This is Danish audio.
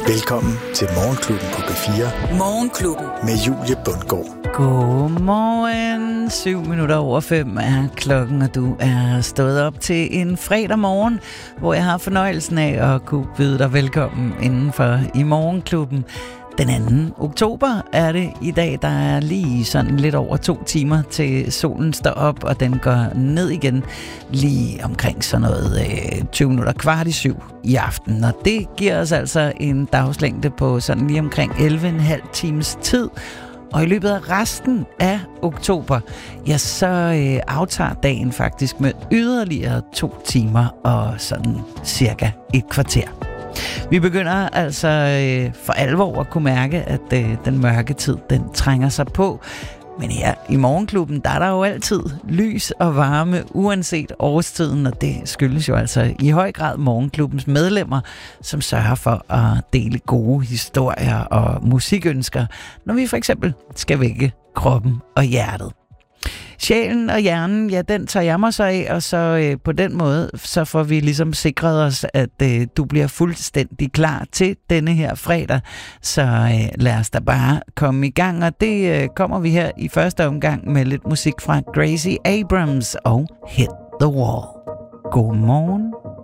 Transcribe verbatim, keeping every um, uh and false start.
Velkommen til Morgenklubben på B fire. Morgenklubben. Med Julie Bundgaard. Godmorgen. Syv minutter over fem er klokken, og du er stået op til en fredag morgen, hvor jeg har fornøjelsen af at kunne byde dig velkommen indenfor i Morgenklubben. Den anden oktober er det i dag. Der er lige sådan lidt over to timer til solen står op, og den går ned igen lige omkring sådan noget øh, tyve minutter kvart i syv i aften. Og det giver os altså en dagslængde på sådan lige omkring elleve komma fem times tid. Og i løbet af resten af oktober, ja, så øh, aftager dagen faktisk med yderligere to timer og sådan cirka et kvarter. Vi begynder altså øh, for alvor at kunne mærke, at øh, den mørke tid, den trænger sig på. Men her i Morgenklubben, der er der jo altid lys og varme, uanset årstiden, og det skyldes jo altså i høj grad Morgenklubbens medlemmer, som sørger for at dele gode historier og musikønsker, når vi for eksempel skal vække kroppen og hjertet. Sjælen og hjernen, ja, den tager jeg mig så af, og så øh, på den måde, så får vi ligesom sikret os, at øh, du bliver fuldstændig klar til denne her fredag. Så øh, lad os da bare komme i gang, og det øh, kommer vi her i første omgang med lidt musik fra Gracie Abrams og Hit the Wall. God morgen.